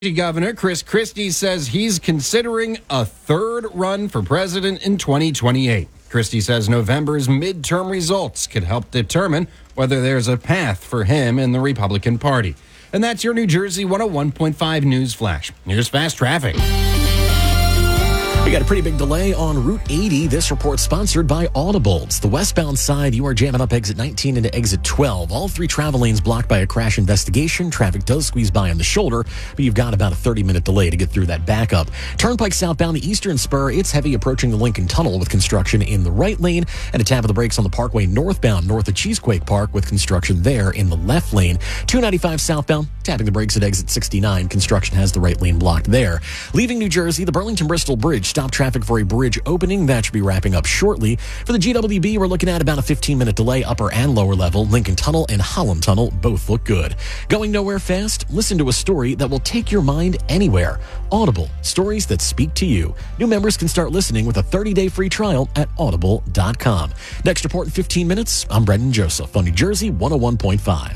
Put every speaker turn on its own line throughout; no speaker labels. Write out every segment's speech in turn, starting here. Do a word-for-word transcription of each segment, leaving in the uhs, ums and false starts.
Governor Chris Christie says he's considering a third run for president in twenty twenty-eight. Christie says November's midterm results could help determine whether there's a path for him in the Republican Party. And that's your New Jersey one oh one point five News Flash. Here's fast traffic.
We got a pretty big delay on Route eighty. This report sponsored by Audible. It's the westbound side. You are jamming up exit nineteen into exit twelve. All three travel lanes blocked by a crash investigation. Traffic does squeeze by on the shoulder, but you've got about a thirty-minute delay to get through that backup. Turnpike southbound the Eastern Spur. It's heavy approaching the Lincoln Tunnel with construction in the right lane and a tap of the brakes on the Parkway northbound north of Cheesequake Park with construction there in the left lane. two ninety-five southbound, tapping the brakes at exit sixty-nine. Construction has the right lane blocked there. Leaving New Jersey, the Burlington-Bristol Bridge. Stop traffic for a bridge opening. That should be wrapping up shortly. For the G W B, we're looking at about a fifteen-minute delay, upper and lower level. Lincoln Tunnel and Holland Tunnel both look good. Going nowhere fast? Listen to a story that will take your mind anywhere. Audible, stories that speak to you. New members can start listening with a thirty-day free trial at audible dot com. Next report in fifteen minutes. I'm Brendan Joseph on New Jersey one oh one point five.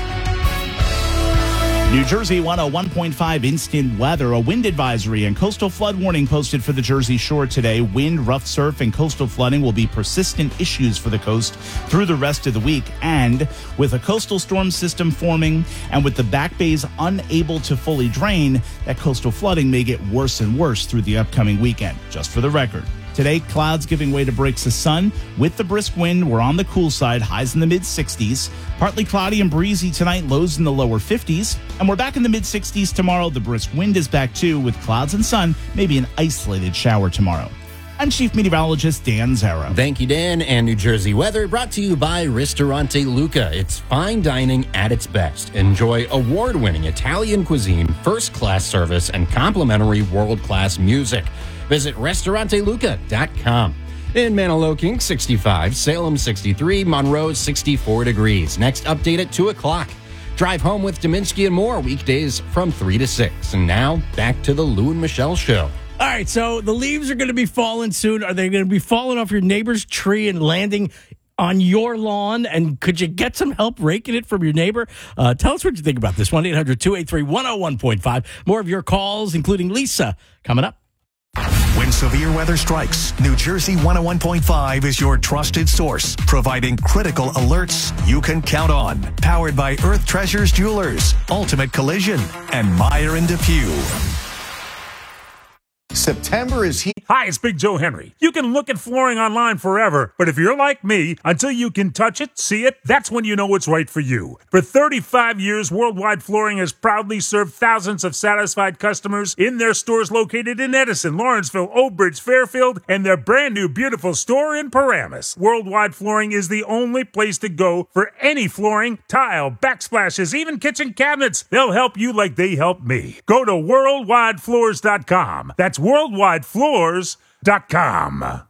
New Jersey one oh one point five instant weather. A wind advisory and coastal flood warning posted for the Jersey Shore today. Wind, rough surf, and coastal flooding will be persistent issues for the coast through the rest of the week. And with a coastal storm system forming and with the back bays unable to fully drain, that coastal flooding may get worse and worse through the upcoming weekend. Just for the record. Today, clouds giving way to breaks of sun. With the brisk wind, we're on the cool side, highs in the mid-sixties. Partly cloudy and breezy tonight, lows in the lower fifties. And we're back in the mid-sixties tomorrow. The brisk wind is back too, with clouds and sun, maybe an isolated shower tomorrow. I'm Chief Meteorologist Dan Zarrow.
Thank you, Dan. And New Jersey weather brought to you by Ristorante Luca. It's fine dining at its best. Enjoy award-winning Italian cuisine, first-class service, and complimentary world-class music. Visit restaurante luca dot com. In Manaloking, sixty-five, Salem, sixty-three, Monroe, sixty-four degrees. Next update at two o'clock. Drive home with Dominski and more weekdays from three to six. And now, back to the Lou and Michelle Show.
All right, so the leaves are going to be falling soon. Are they going to be falling off your neighbor's tree and landing on your lawn? And could you get some help raking it from your neighbor? Uh, tell us what you think about this. one eight hundred two eight three one oh one point five. More of your calls, including Lisa, coming up.
When severe weather strikes, New Jersey one oh one point five is your trusted source, providing critical alerts you can count on. Powered by Earth Treasures Jewelers, Ultimate Collision, and Meyer and Depew.
September is here.
Hi, it's Big Joe Henry. You can look at flooring online forever, but if you're like me, until you can touch it, see it, that's when you know it's right for you. For thirty-five years, Worldwide Flooring has proudly served thousands of satisfied customers in their stores located in Edison, Lawrenceville, Old Bridge, Fairfield, and their brand new beautiful store in Paramus. Worldwide Flooring is the only place to go for any flooring, tile, backsplashes, even kitchen cabinets. They'll help you like they helped me. Go to worldwide floors dot com. That's worldwide floors dot com.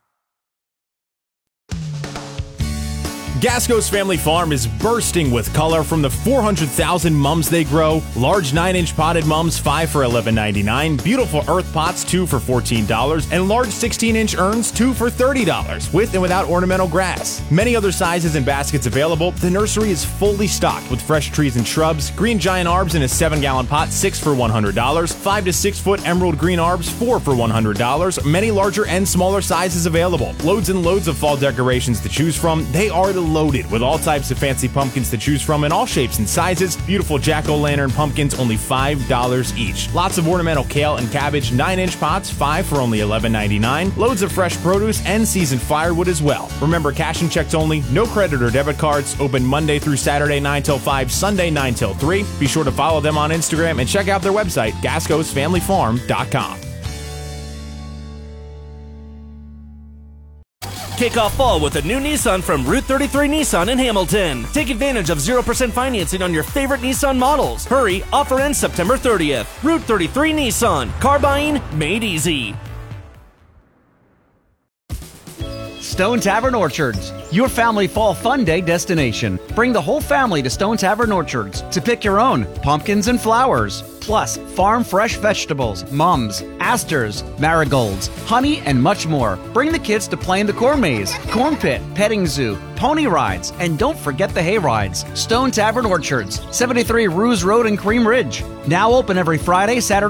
Gasco's Family Farm is bursting with color from the four hundred thousand mums they grow. Large nine inch potted mums, five for eleven ninety-nine. Beautiful earth pots, two for fourteen dollars. And large sixteen inch urns, two for thirty dollars, with and without ornamental grass. Many other sizes and baskets available. The nursery is fully stocked with fresh trees and shrubs. Green giant arbs in a seven gallon pot, six for one hundred dollars. five to six foot emerald green arbs, four for one hundred dollars. Many larger and smaller sizes available. Loads and loads of fall decorations to choose from. They are the loaded with all types of fancy pumpkins to choose from in all shapes and sizes. Beautiful jack-o'-lantern pumpkins, only five dollars each. Lots of ornamental kale and cabbage, nine inch pots, five for only eleven ninety-nine. Loads of fresh produce and seasoned firewood as well. Remember, cash and checks only, no credit or debit cards. Open Monday through Saturday nine till five, Sunday nine till three. Be sure to follow them on Instagram and check out their website, gascos family farm dot com.
Kick off fall with a new Nissan from Route thirty-three Nissan in Hamilton. Take advantage of zero percent financing on your favorite Nissan models. Hurry, offer ends September thirtieth. Route thirty-three Nissan. Car buying made easy.
Stone Tavern Orchards, your family fall fun day destination. Bring the whole family to Stone Tavern Orchards to pick your own pumpkins and flowers, plus farm fresh vegetables, mums, asters, marigolds, honey, and much more. Bring the kids to play in the corn maze, corn pit, petting zoo, pony rides, and don't forget the hay rides. Stone Tavern Orchards, seventy-three Ruse Road in Cream Ridge. Now open every Friday, Saturday,